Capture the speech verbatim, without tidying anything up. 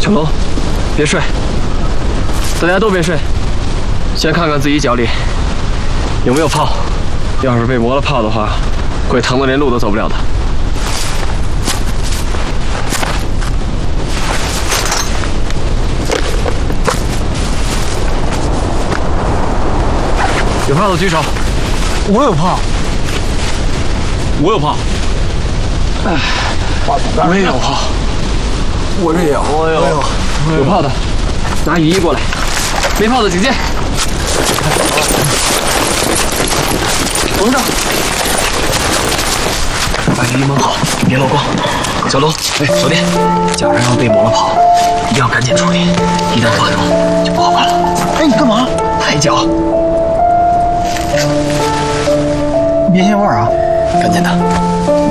小龙，别睡，大家都别睡，先看看自己脚里有没有泡。要是被磨了泡的话，会疼得连路都走不了的。有泡的举手。 我有泡。我有泡。哎，我也有泡。我这也有。我有。 有泡的，拿雨衣过来。没泡的请进。蒙着。把雨衣蒙好，别漏光。小龙，哎，小弟，假如要被磨了泡，一定要赶紧处理，一旦发疼就不好办了。 哎，你干嘛？ 抬脚。 别鲜味儿啊！ 赶紧的。